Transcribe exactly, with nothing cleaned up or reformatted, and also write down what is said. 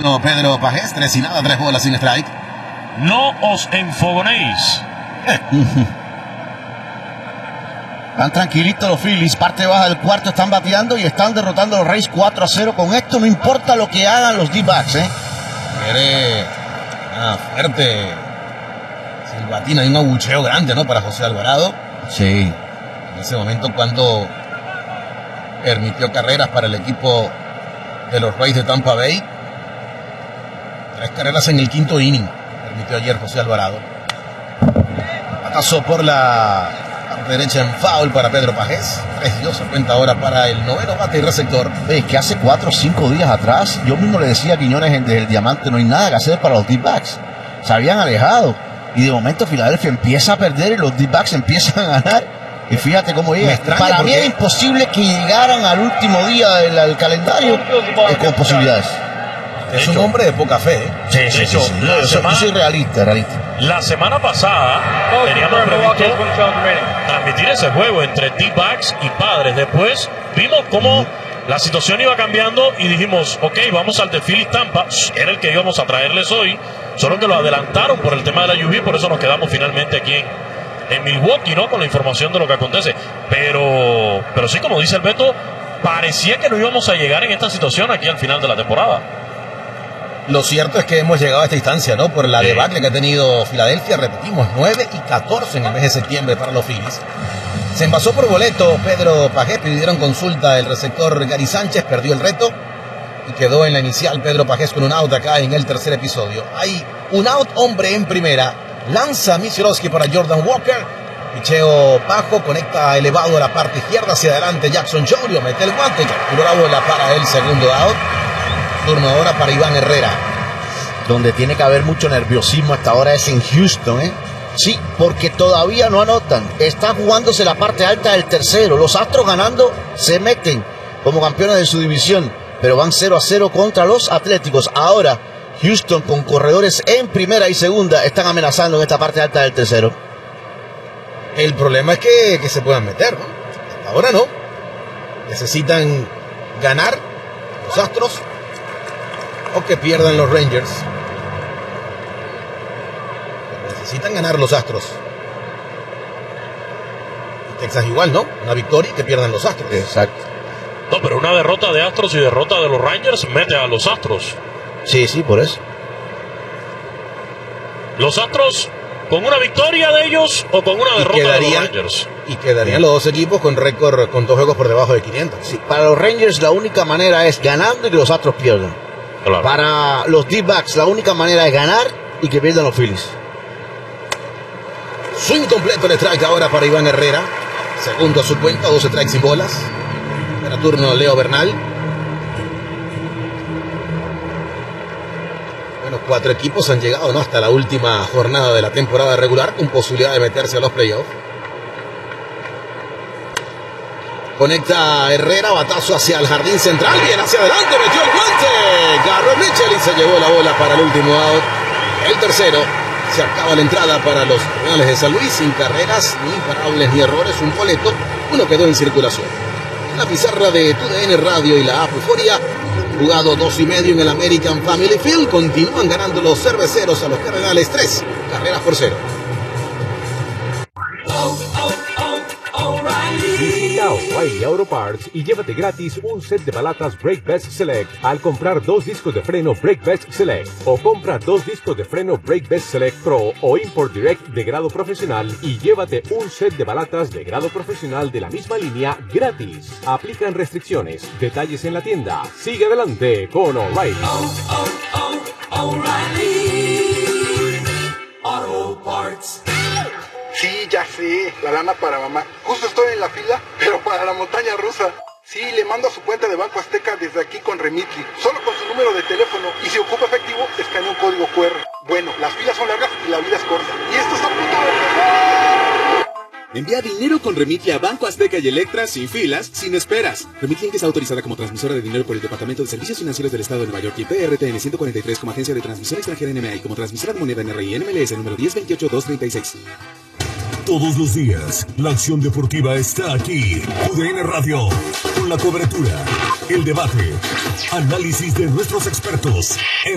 turno Pedro Pajés, tres y nada, tres bolas sin strike. No os enfogonéis. Están tranquilitos los Phillies, parte baja del cuarto, están bateando y están derrotando a los Rays cuatro a cero. Con esto no importa lo que hagan los D-backs, ¿eh? Quiere una fuerte silbatina y un abucheo grande, ¿no? Para José Alvarado. Sí. En ese momento cuando permitió carreras para el equipo de los Rays de Tampa Bay. Tres carreras en el quinto inning permitió ayer José Alvarado. Pasó por la derecha en foul para Pedro Pajés. tres dos se cuenta ahora para el noveno bate y receptor. Es que hace cuatro o cinco días atrás yo mismo le decía a Quiñones desde el Diamante, no hay nada que hacer para los D-backs. Se habían alejado y de momento Filadelfia empieza a perder y los D-backs empiezan a ganar. Y fíjate cómo llega. Para mí es imposible que llegaran al último día del, del calendario eh, con posibilidades. Es un hombre de poca fe, ¿eh? Sí, sí, sí, sí. Yo, semana, yo soy realista, realista. La semana pasada teníamos previsto transmitir ese juego entre D-backs y Padres. Después vimos cómo mm. la situación iba cambiando y dijimos, ok, vamos al de Phillies Tampa. Era el que íbamos a traerles hoy, solo que lo adelantaron por el tema de la lluvia y por eso nos quedamos finalmente aquí en, en Milwaukee, ¿no? Con la información de lo que acontece. Pero, pero sí, como dice el Beto, parecía que no íbamos a llegar en esta situación aquí al final de la temporada. Lo cierto es que hemos llegado a esta instancia, ¿no? Por la sí. debacle que ha tenido Filadelfia. Repetimos, nueve y catorce en el mes de septiembre para los Phillies. Se envasó por boleto Pedro Pajés. Pidieron consulta el receptor Gary Sánchez. Perdió el reto y quedó en la inicial Pedro Pajés con un out acá en el tercer episodio. Hay un out, hombre en primera. Lanza Misiorowski para Jordan Walker. Picheo bajo, conecta elevado a la parte izquierda hacia adelante. Jackson Jolio mete el guante. Capturó la bola para el segundo out. Turno ahora para Iván Herrera. Donde tiene que haber mucho nerviosismo hasta ahora es en Houston, ¿eh? Sí, porque todavía no anotan. Están jugándose la parte alta del tercero. Los Astros ganando se meten como campeones de su división, pero van cero a cero contra los Atléticos. Ahora Houston con corredores en primera y segunda están amenazando en esta parte alta del tercero. El problema es que, que se puedan meter, ¿no? Hasta ahora no. Necesitan ganar los Astros o que pierdan los Rangers. Pero necesitan ganar los Astros. Y Texas igual, ¿no? Una victoria y que pierdan los Astros. Exacto. No, pero una derrota de Astros y derrota de los Rangers mete a los Astros. Sí, sí, por eso. Los Astros con una victoria de ellos o con una derrota quedaría, de los Rangers. Y quedarían los dos equipos con récord, con dos juegos por debajo de quinientos. Sí, para los Rangers la única manera es ganando y que los Astros pierdan. Claro. Para los D-backs la única manera es ganar y que pierdan los Phillies. Swing completo el strike ahora para Iván Herrera. Segundo a su cuenta, doce strikes sin bolas. Para turno Leo Bernal. Bueno, cuatro equipos han llegado, ¿no? Hasta la última jornada de la temporada regular con posibilidad de meterse a los playoffs. Conecta Herrera, batazo hacia el jardín central, bien hacia adelante, metió el guante. Garrett Mitchell y se llevó la bola para el último out. El tercero, se acaba la entrada para los Reales de San Luis, sin carreras, ni imparables, ni errores, un boleto, uno quedó en circulación. En la pizarra de T D N Radio y la app Euforia, jugado dos y medio en el American Family Field, continúan ganando los cerveceros a los Cardenales, tres carreras por cero. Visita O'Reilly Auto Parts y llévate gratis un set de balatas Brake Best Select al comprar dos discos de freno Brake Best Select, o compra dos discos de freno Brake Best Select Pro o Import Direct de grado profesional y llévate un set de balatas de grado profesional de la misma línea gratis. Aplican restricciones. Detalles en la tienda. Sigue adelante con O'Reilly. Oh, oh, oh, O'Reilly Auto Parts. Sí, ya sé, la lana para mamá. Justo estoy en la fila, pero para la montaña rusa. Sí, le mando a su cuenta de Banco Azteca desde aquí con Remitly, solo con su número de teléfono. Y si ocupa efectivo, escanea un código cu erre. Bueno, las filas son largas y la vida es corta. Y esto está a punto de empezar. Envía dinero con Remitly a Banco Azteca y Electra sin filas, sin esperas. Remitly es autorizada como transmisora de dinero por el Departamento de Servicios Financieros del Estado de Nueva York y P R T N ciento cuarenta y tres como agencia de transmisión extranjera N M A y como transmisora de moneda N R I N M L S número diez veintiocho dos treinta y seis. Todos los días, la acción deportiva está aquí. T D N Radio, con la cobertura, el debate, análisis de nuestros expertos.